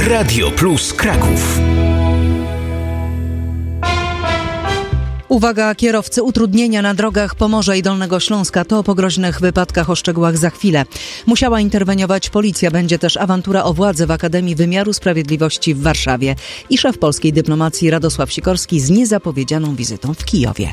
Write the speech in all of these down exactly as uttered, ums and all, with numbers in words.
Radio Plus Kraków. Uwaga, kierowcy, utrudnienia na drogach Pomorza i Dolnego Śląska. To o pogroźnych wypadkach, o szczegółach za chwilę. Musiała interweniować policja. Będzie też awantura o władzę w Akademii Wymiaru Sprawiedliwości w Warszawie. I szef polskiej dyplomacji Radosław Sikorski z niezapowiedzianą wizytą w Kijowie.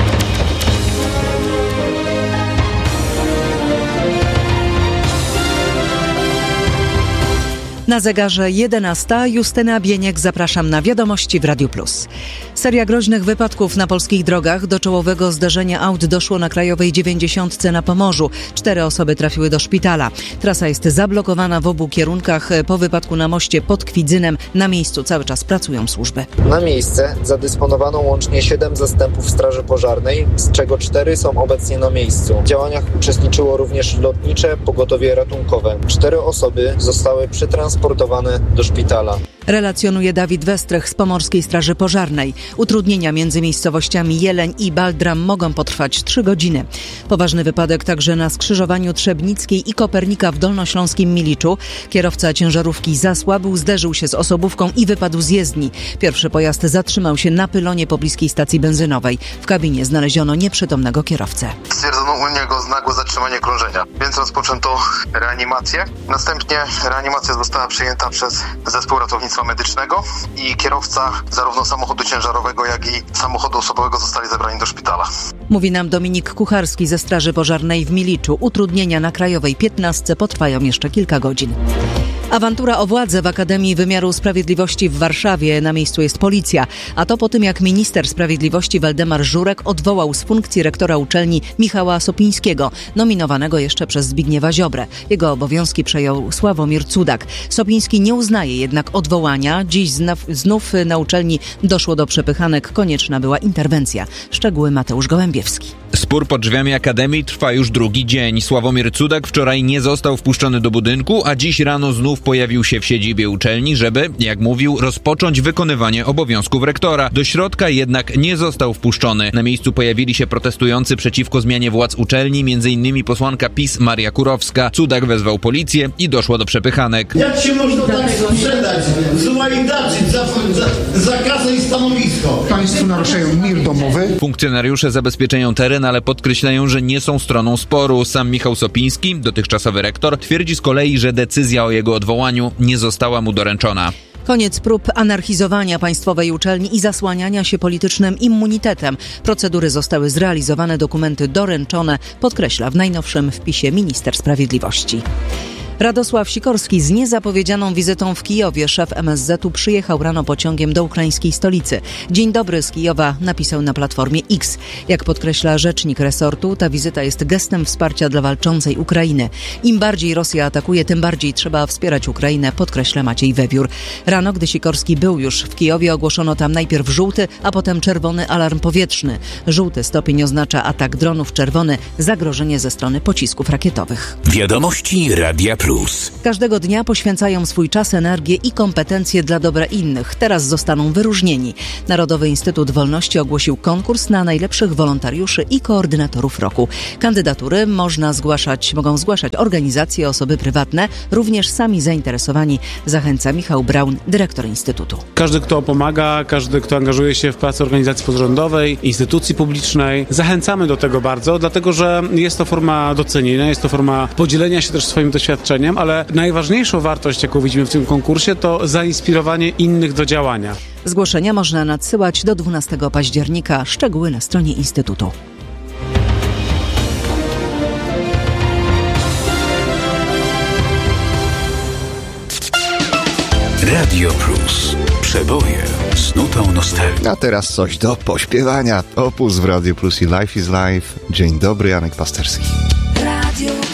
Na zegarze jedenasta. Justyna Bieniek, zapraszam na wiadomości w Radiu Plus. Seria groźnych wypadków na polskich drogach. Do czołowego zderzenia aut doszło na Krajowej dziewięćdziesiątce na Pomorzu. Cztery osoby trafiły do szpitala. Trasa jest zablokowana w obu kierunkach. Po wypadku na moście pod Kwidzynem na miejscu cały czas pracują służby. Na miejsce zadysponowano łącznie siedem zastępów Straży Pożarnej, z czego cztery są obecnie na miejscu. W działaniach uczestniczyło również lotnicze pogotowie ratunkowe. Cztery osoby zostały przetransportowane transportowane do szpitala. Relacjonuje Dawid Westrych z Pomorskiej Straży Pożarnej. Utrudnienia między miejscowościami Jeleń i Baldram mogą potrwać trzy godziny. Poważny wypadek także na skrzyżowaniu Trzebnickiej i Kopernika w dolnośląskim Miliczu. Kierowca ciężarówki zasłabł, zderzył się z osobówką i wypadł z jezdni. Pierwszy pojazd zatrzymał się na pylonie pobliskiej stacji benzynowej. W kabinie znaleziono nieprzytomnego kierowcę. Stwierdzono u niego nagłe zatrzymanie krążenia, więc rozpoczęto reanimację. Następnie reanimacja została przyjęta przez zespół ratownictwa medycznego i kierowca zarówno samochodu ciężarowego, jak i samochodu osobowego zostali zabrani do szpitala. Mówi nam Dominik Kucharski ze Straży Pożarnej w Miliczu. Utrudnienia na Krajowej piętnastce potrwają jeszcze kilka godzin. Awantura o władzę w Akademii Wymiaru Sprawiedliwości w Warszawie. Na miejscu jest policja. A to po tym, jak minister sprawiedliwości Waldemar Żurek odwołał z funkcji rektora uczelni Michała Sopińskiego, nominowanego jeszcze przez Zbigniewa Ziobrę. Jego obowiązki przejął Sławomir Cudak. Sopiński nie uznaje jednak odwołania. Dziś znów, znów na uczelni doszło do przepychanek. Konieczna była interwencja. Szczegóły Mateusz Gołębiewski. Spór pod drzwiami Akademii trwa już drugi dzień. Sławomir Cudak wczoraj nie został wpuszczony do budynku, a dziś rano znów pojawił się w siedzibie uczelni, żeby, jak mówił, rozpocząć wykonywanie obowiązków rektora. Do środka jednak nie został wpuszczony. Na miejscu pojawili się protestujący przeciwko zmianie władz uczelni, między innymi posłanka PiS Maria Kurowska. Cudak wezwał policję i doszło do przepychanek. Jak się można tak sprzedać, złajdaczyć za, za, za kasę i stanowisko? Państwo naruszają mir domowy. Funkcjonariusze zabezpieczają teren, ale podkreślają, że nie są stroną sporu. Sam Michał Sopiński, dotychczasowy rektor, twierdzi z kolei, że decyzja o jego odwołaniu nie została mu doręczona. Koniec prób anarchizowania państwowej uczelni i zasłaniania się politycznym immunitetem. Procedury zostały zrealizowane, dokumenty doręczone, podkreśla w najnowszym wpisie minister sprawiedliwości. Radosław Sikorski z niezapowiedzianą wizytą w Kijowie. Szef M S Z u przyjechał rano pociągiem do ukraińskiej stolicy. Dzień dobry z Kijowa, napisał na platformie X. Jak podkreśla rzecznik resortu, ta wizyta jest gestem wsparcia dla walczącej Ukrainy. Im bardziej Rosja atakuje, tym bardziej trzeba wspierać Ukrainę, podkreśla Maciej Wewiór. Rano, gdy Sikorski był już w Kijowie, ogłoszono tam najpierw żółty, a potem czerwony alarm powietrzny. Żółty stopień oznacza atak dronów, czerwony zagrożenie ze strony pocisków rakietowych. Wiadomości Radia Plus. Każdego dnia poświęcają swój czas, energię i kompetencje dla dobra innych. Teraz zostaną wyróżnieni. Narodowy Instytut Wolności ogłosił konkurs na najlepszych wolontariuszy i koordynatorów roku. Kandydatury można zgłaszać, mogą zgłaszać organizacje, osoby prywatne, również sami zainteresowani, zachęca Michał Braun, dyrektor Instytutu. Każdy, kto pomaga, każdy, kto angażuje się w pracę organizacji pozarządowej, instytucji publicznej, zachęcamy do tego bardzo, dlatego że jest to forma docenienia, jest to forma podzielenia się też swoim doświadczeniem, ale najważniejszą wartość, jaką widzimy w tym konkursie, to zainspirowanie innych do działania. Zgłoszenia można nadsyłać do dwunastego października. Szczegóły na stronie Instytutu. Radio Plus. Przeboje z nutą nostalgii. A teraz coś do pośpiewania. Opus w Radio Plus i Life is Life. Dzień dobry, Janek Pasterski. Radio